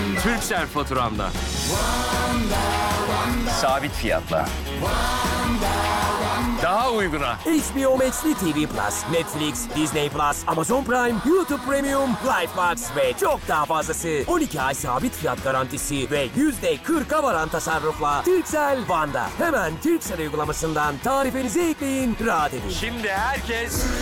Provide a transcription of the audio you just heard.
Turkcell faturamda. Sabit fiyatla. Daha uyguna. HBO Max'li TV Plus, Netflix, Disney Plus, Amazon Prime, YouTube Premium, Lifebox ve çok daha fazlası. 12 ay sabit fiyat garantisi ve %40'a varan tasarrufla Turkcell Van'da. Hemen Turkcell uygulamasından tarifenizi ekleyin, rahat edin. Şimdi herkes